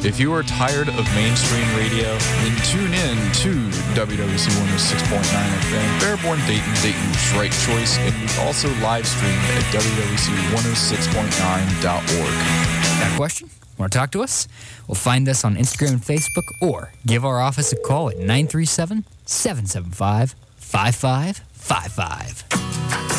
If you are tired of mainstream radio, then tune in to WWC 106.9 FM, Fairborn, Dayton, Dayton's right choice, and we also live stream at WWC106.9.org. Got a question? Want to talk to us? Well, find us on Instagram and Facebook, or give our office a call at 937-775-5555.